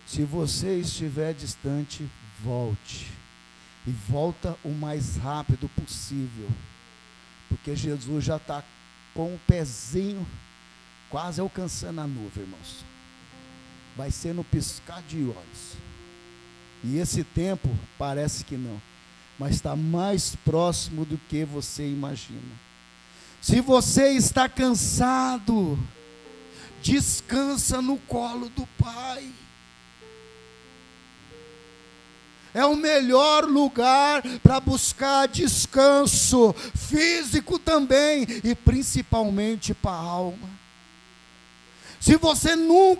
Se você estiver distante, volte. E volta o mais rápido possível. Porque Jesus já está com o pezinho quase alcançando a nuvem, irmãos. Vai ser no piscar de olhos. E esse tempo parece que não, mas está mais próximo do que você imagina. Se você está cansado, descansa no colo do Pai. É o melhor lugar para buscar descanso físico também, e principalmente para a alma. Se você nunca